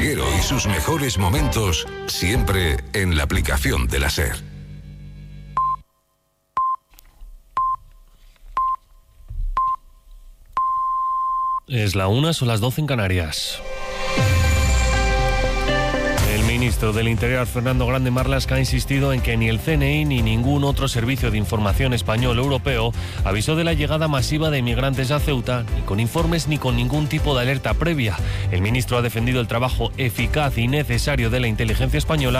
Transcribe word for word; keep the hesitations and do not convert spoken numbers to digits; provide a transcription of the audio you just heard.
Viajero y sus mejores momentos, siempre en la aplicación de la SER. Es la una, son las doce en Canarias. El ministro del Interior, Fernando Grande Marlaska, ha insistido en que ni el C N I ni ningún otro servicio de información español o europeo avisó de la llegada masiva de inmigrantes a Ceuta, ni con informes ni con ningún tipo de alerta previa. El ministro ha defendido el trabajo eficaz y necesario de la inteligencia española